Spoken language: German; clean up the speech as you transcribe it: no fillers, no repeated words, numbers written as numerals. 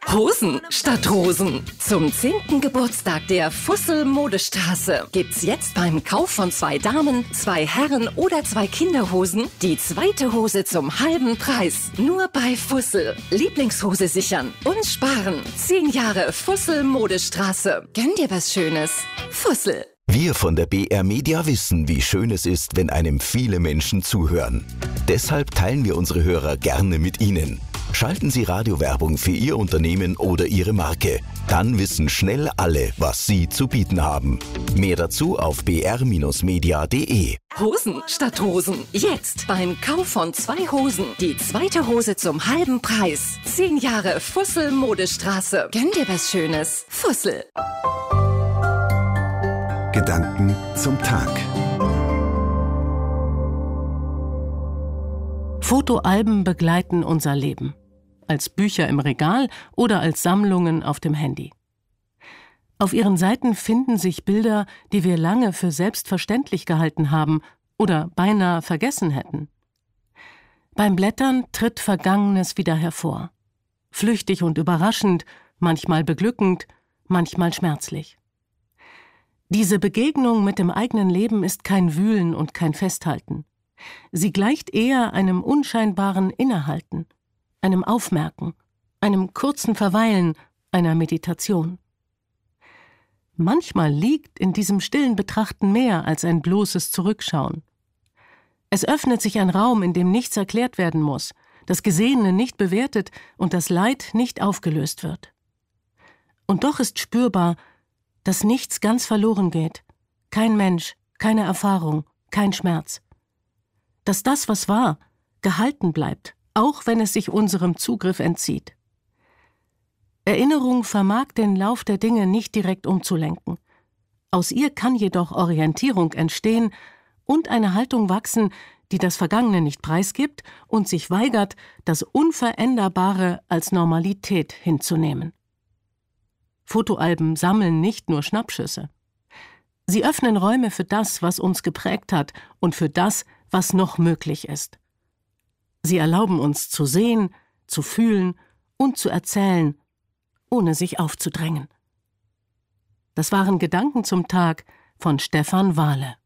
Hosen statt Rosen. Zum 10. Geburtstag der Fussel Modestraße gibt's jetzt beim Kauf von 2 Damen, 2 Herren oder 2 Kinderhosen die zweite Hose zum halben Preis. Nur bei Fussel. Lieblingshose sichern und sparen. 10 Jahre Fussel Modestraße. Gönn dir was Schönes. Fussel. Wir von der BR Media wissen, wie schön es ist, wenn einem viele Menschen zuhören. Deshalb teilen wir unsere Hörer gerne mit Ihnen. Schalten Sie Radiowerbung für Ihr Unternehmen oder Ihre Marke. Dann wissen schnell alle, was Sie zu bieten haben. Mehr dazu auf br-media.de. Hosen statt Rosen. Jetzt beim Kauf von 2 Hosen die zweite Hose zum halben Preis. 10 Jahre Fussel Modestraße. Gönn dir was Schönes. Fussel. Gedanken zum Tag. Fotoalben begleiten unser Leben. Als Bücher im Regal oder als Sammlungen auf dem Handy. Auf ihren Seiten finden sich Bilder, die wir lange für selbstverständlich gehalten haben oder beinahe vergessen hätten. Beim Blättern tritt Vergangenes wieder hervor. Flüchtig und überraschend, manchmal beglückend, manchmal schmerzlich. Diese Begegnung mit dem eigenen Leben ist kein Wühlen und kein Festhalten. Sie gleicht eher einem unscheinbaren Innehalten, einem Aufmerken, einem kurzen Verweilen, einer Meditation. Manchmal liegt in diesem stillen Betrachten mehr als ein bloßes Zurückschauen. Es öffnet sich ein Raum, in dem nichts erklärt werden muss, das Gesehene nicht bewertet und das Leid nicht aufgelöst wird. Und doch ist spürbar, dass nichts ganz verloren geht, kein Mensch, keine Erfahrung, kein Schmerz. Dass das, was war, gehalten bleibt, auch wenn es sich unserem Zugriff entzieht. Erinnerung vermag den Lauf der Dinge nicht direkt umzulenken. Aus ihr kann jedoch Orientierung entstehen und eine Haltung wachsen, die das Vergangene nicht preisgibt und sich weigert, das Unveränderbare als Normalität hinzunehmen. Fotoalben sammeln nicht nur Schnappschüsse. Sie öffnen Räume für das, was uns geprägt hat und für das, was noch möglich ist. Sie erlauben uns zu sehen, zu fühlen und zu erzählen, ohne sich aufzudrängen. Das waren Gedanken zum Tag von Stefan Wahle.